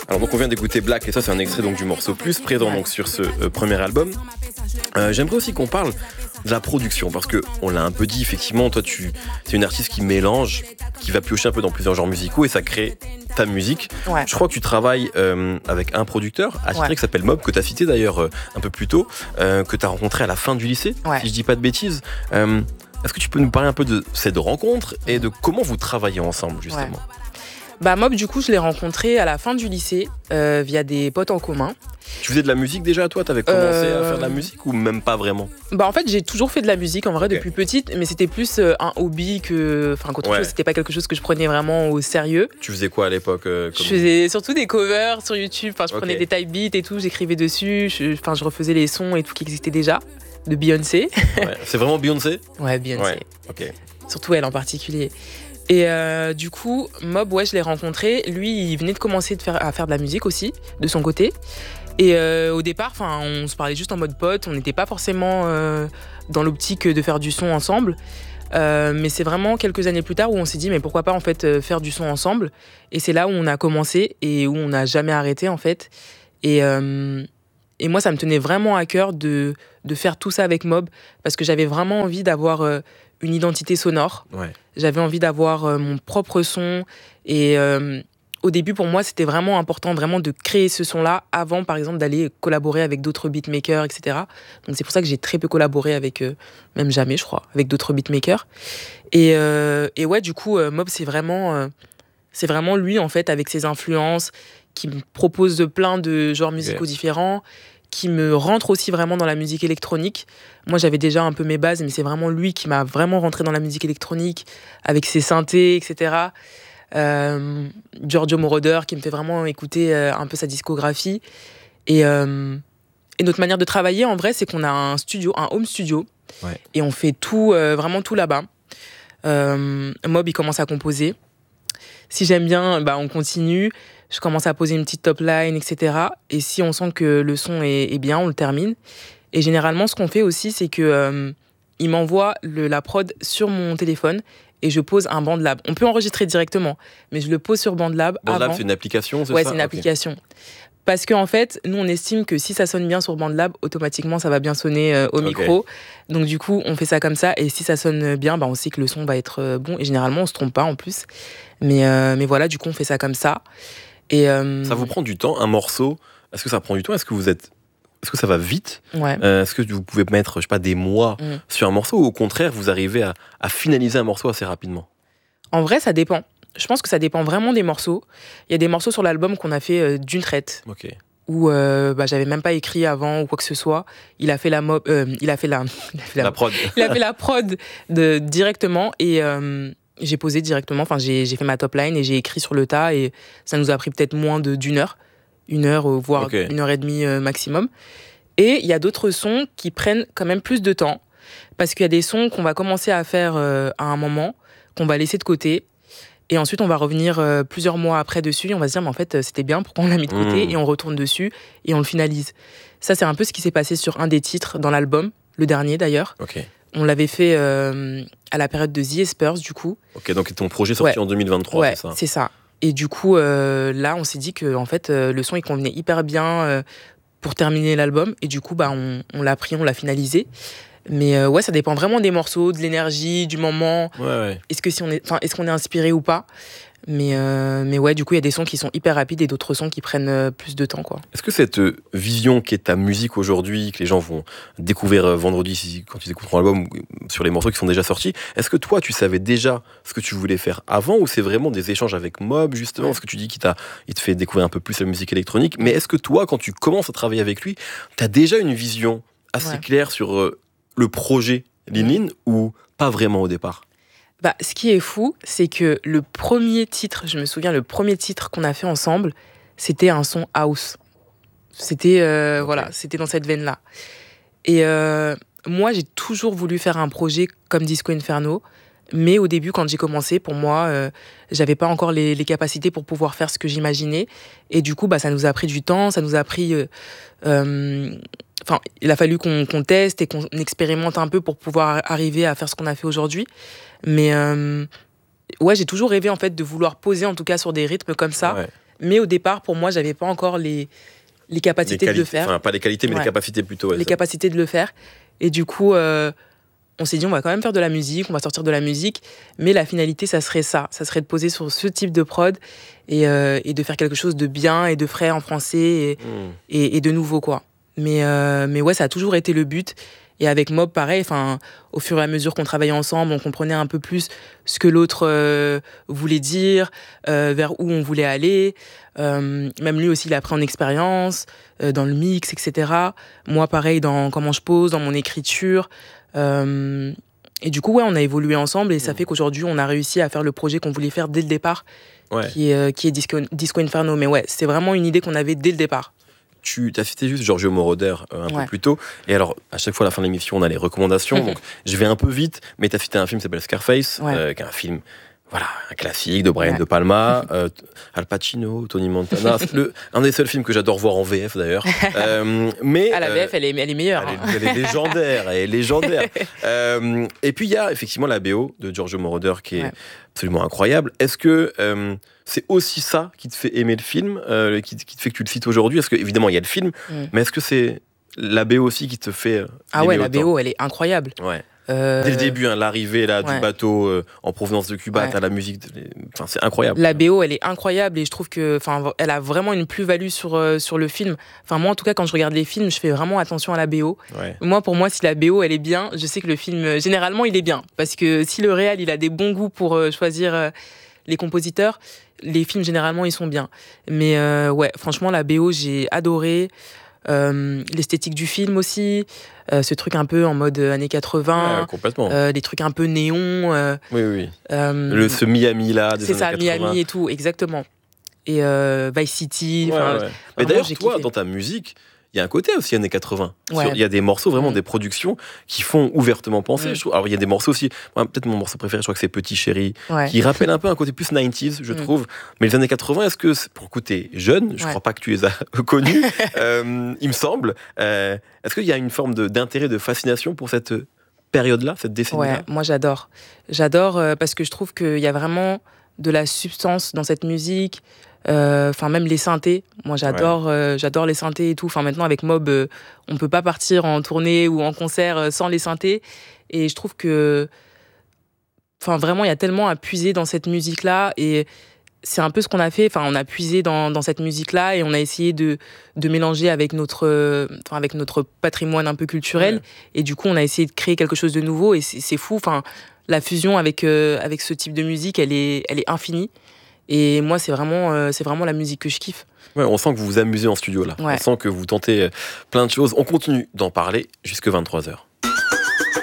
Alors donc on vient d'écouter Black et ça c'est un extrait donc du morceau Plus présent donc sur ce premier album. J'aimerais aussi qu'on parle de la production parce que on l'a un peu dit effectivement, toi tu es une artiste qui mélange, qui va piocher un peu dans plusieurs genres musicaux et ça crée ta musique. Ouais. Je crois que tu travailles avec un producteur attitré qui s'appelle Mob, que tu as cité d'ailleurs un peu plus tôt, que tu as rencontré à la fin du lycée, si je dis pas de bêtises. Est-ce que tu peux nous parler un peu de cette rencontre et de comment vous travaillez ensemble justement? Mob, du coup, je l'ai rencontré à la fin du lycée via des potes en commun. Tu faisais de la musique déjà, toi? T'avais commencé à faire de la musique ou même pas vraiment? En fait, j'ai toujours fait de la musique en vrai depuis petite, mais c'était plus un hobby qu'autre chose. C'était pas quelque chose que je prenais vraiment au sérieux. Tu faisais quoi à l'époque Je faisais surtout des covers sur YouTube. Enfin, je prenais des type beats et tout, j'écrivais dessus. Je refaisais les sons et tout qui existaient déjà de Beyoncé. C'est vraiment Beyoncé? Ouais, Beyoncé. Ouais. Ok. Surtout elle en particulier. Et du coup, Mob, je l'ai rencontré. Lui, il venait de commencer à faire de la musique aussi, de son côté. Et au départ, on se parlait juste en mode pote. On n'était pas forcément dans l'optique de faire du son ensemble. Mais c'est vraiment quelques années plus tard où on s'est dit, mais pourquoi pas en fait faire du son ensemble. Et c'est là où on a commencé et où on n'a jamais arrêté en fait. Et moi, ça me tenait vraiment à cœur de faire tout ça avec Mob parce que j'avais vraiment envie d'avoir une identité sonore. Ouais. J'avais envie d'avoir mon propre son. Et au début, pour moi, c'était vraiment important vraiment de créer ce son-là avant, par exemple, d'aller collaborer avec d'autres beatmakers, etc. Donc, c'est pour ça que j'ai très peu collaboré avec, même jamais, je crois, avec d'autres beatmakers. Et ouais, du coup, Mob, c'est vraiment lui, en fait, avec ses influences, qui me propose plein de genres musicaux différents, qui me rentre aussi vraiment dans la musique électronique. Moi, j'avais déjà un peu mes bases, mais c'est vraiment lui qui m'a vraiment rentré dans la musique électronique, avec ses synthés, etc. Giorgio Moroder, qui me fait vraiment écouter un peu sa discographie. Et notre manière de travailler, en vrai, c'est qu'on a un home studio, et on fait tout, vraiment tout là-bas. Mob, il commence à composer. Si j'aime bien, on continue. Je commence à poser une petite top line, etc. Et si on sent que le son est bien, on le termine. Et généralement, ce qu'on fait aussi, c'est que il m'envoie la prod sur mon téléphone et je pose un BandLab. On peut enregistrer directement, mais je le pose sur BandLab avant. BandLab, c'est une application, c'est ça? Ouais, c'est une application. Parce qu'en fait, nous, on estime que si ça sonne bien sur BandLab, automatiquement, ça va bien sonner au micro. Donc, du coup, on fait ça comme ça. Et si ça sonne bien, on sait que le son va être bon. Et généralement, on se trompe pas en plus. Mais voilà, du coup, on fait ça comme ça. Et ça vous prend du temps, un morceau? Est-ce que ça prend du temps? Est-ce que ça va vite? Est-ce que vous pouvez mettre, je sais pas, des mois sur un morceau, ou au contraire, vous arrivez à finaliser un morceau assez rapidement? En vrai, ça dépend. Je pense que ça dépend vraiment des morceaux. Il y a des morceaux sur l'album qu'on a fait d'une traite. Où j'avais même pas écrit avant ou quoi que ce soit. Il a fait la prod. Il a fait la prod directement et j'ai posé directement. Enfin, j'ai fait ma top line et j'ai écrit sur le tas et ça nous a pris peut-être moins d'une heure. 1 heure, voire 1h30 maximum. Et il y a d'autres sons qui prennent quand même plus de temps parce qu'il y a des sons qu'on va commencer à faire à un moment, qu'on va laisser de côté. Et ensuite, on va revenir plusieurs mois après dessus et on va se dire, mais en fait, c'était bien, pourquoi on l'a mis de côté? Et on retourne dessus et on le finalise. Ça, c'est un peu ce qui s'est passé sur un des titres dans l'album, le dernier d'ailleurs. On l'avait fait à la période de The Espers, du coup. Donc ton projet sorti en 2023, c'est ça? C'est ça. Et du coup, là, on s'est dit que en fait, le son, il convenait hyper bien pour terminer l'album. Et du coup, on l'a pris, on l'a finalisé. Mais ça dépend vraiment des morceaux, de l'énergie, du moment. Est-ce qu'on est inspiré ou pas? Mais ouais, du coup, il y a des sons qui sont hyper rapides et d'autres sons qui prennent plus de temps, quoi. Est-ce que cette vision qui est ta musique aujourd'hui, que les gens vont découvrir vendredi quand ils écouteront l'album, sur les morceaux qui sont déjà sortis, est-ce que toi, tu savais déjà ce que tu voulais faire avant, ou c'est vraiment des échanges avec Mob, justement, parce que tu dis qu'il te fait découvrir un peu plus la musique électronique, mais est-ce que toi, quand tu commences à travailler avec lui, tu as déjà une vision assez claire sur le projet Lin ou pas vraiment au départ? Ce qui est fou, c'est que le premier titre qu'on a fait ensemble, c'était un son house. C'était c'était dans cette veine-là. Et moi, j'ai toujours voulu faire un projet comme Disco Inferno, mais au début, quand j'ai commencé, pour moi, j'avais pas encore les capacités pour pouvoir faire ce que j'imaginais. Et du coup, ça nous a pris du temps, ça nous a pris... il a fallu qu'on teste et qu'on expérimente un peu pour pouvoir arriver à faire ce qu'on a fait aujourd'hui. Mais j'ai toujours rêvé en fait de vouloir poser en tout cas sur des rythmes comme ça, Mais au départ, pour moi, j'avais pas encore les capacités de le faire. Enfin, pas les qualités, mais les capacités plutôt. Les capacités de le faire. Et du coup, on s'est dit, on va quand même faire de la musique, on va sortir de la musique, mais la finalité, ça serait ça. Ça serait de poser sur ce type de prod et de faire quelque chose de bien et de frais en français et de nouveau, quoi. Mais ouais, ça a toujours été le but. Et avec Mob, pareil, au fur et à mesure qu'on travaillait ensemble, on comprenait un peu plus ce que l'autre voulait dire, vers où on voulait aller. Même lui aussi, il a pris en expérience, dans le mix, etc. Moi, pareil, dans comment je pose, dans mon écriture. Et du coup, ouais, on a évolué ensemble et ça fait qu'aujourd'hui, on a réussi à faire le projet qu'on voulait faire dès le départ, qui est Disco Inferno. Mais ouais, c'est vraiment une idée qu'on avait dès le départ. Tu as cité juste Giorgio Moroder un peu plus tôt. Et alors, à chaque fois, à la fin de l'émission, on a les recommandations. Donc, je vais un peu vite, mais tu as cité un film qui s'appelle Scarface, qui est un film, un classique de Brian De Palma, Al Pacino, Tony Montana. Un des seuls films que j'adore voir en VF, d'ailleurs. Mais la VF, elle est meilleure. Elle est légendaire. Elle est légendaire. Et puis, il y a effectivement la BO de Giorgio Moroder qui est absolument incroyable. Est-ce que c'est aussi ça qui te fait aimer le film, qui te fait que tu le cites aujourd'hui? Est-ce que, évidemment, il y a le film, mais est-ce que c'est la BO aussi qui te fait aimer la autant? BO, elle est incroyable. Ouais. Dès le début, l'arrivée du bateau en provenance de Cuba, t'as la musique, c'est incroyable. La BO, elle est incroyable et je trouve que, elle a vraiment une plus-value sur le film. Moi, en tout cas, quand je regarde les films, je fais vraiment attention à la BO. Ouais. Pour moi, si la BO, elle est bien, je sais que le film, généralement, il est bien. Parce que si le réal, il a des bons goûts pour choisir les compositeurs, les films, généralement, ils sont bien. Mais franchement, la BO, j'ai adoré. L'esthétique du film aussi, ce truc un peu en mode années 80, complètement. des trucs un peu néons. Oui. Ce Miami là, des années 80. C'est ça, Miami et tout, exactement. Et Vice City. Mais d'ailleurs, toi, dans ta musique, il y a un côté aussi années 80. Il y a des morceaux, vraiment des productions qui font ouvertement penser. Je trouve. Alors, il y a des morceaux aussi. Peut-être mon morceau préféré, je crois que c'est Petit Chéri, qui rappelle un peu un côté plus 90s, je trouve. Mais les années 80, est-ce que, pour le coup, t'es jeune, je crois pas que tu les as connus, il me semble. Est-ce qu'il y a une forme d'intérêt, de fascination pour cette période-là, cette décennie-là? Ouais, moi j'adore. J'adore parce que je trouve qu'il y a vraiment de la substance dans cette musique. Même les synthés, moi j'adore les synthés et tout. Maintenant avec Mob, on peut pas partir en tournée ou en concert sans les synthés. Et je trouve que, vraiment, il y a tellement à puiser dans cette musique-là. Et c'est un peu ce qu'on a fait. On a puisé dans cette musique-là et on a essayé de mélanger avec notre patrimoine un peu culturel. Ouais. Et du coup, on a essayé de créer quelque chose de nouveau. Et c'est fou. La fusion avec ce type de musique, elle est infinie. Et moi, c'est vraiment la musique que je kiffe. Ouais, on sent que vous vous amusez en studio là. Ouais. On sent que vous tentez plein de choses. On continue d'en parler jusque 23h.